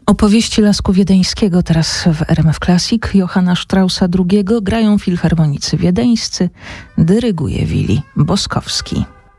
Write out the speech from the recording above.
Opowieści Lasku Wiedeńskiego teraz w RMF Classic. Johanna Straussa II grają filharmonicy wiedeńscy, dyryguje Willi Boskowski.